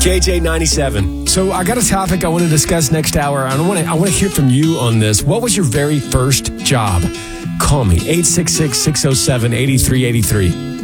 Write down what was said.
KJ97. So I got a topic I want to discuss next hour. I want to hear from you on this. What was your very first job? Call me, 866-607-8383.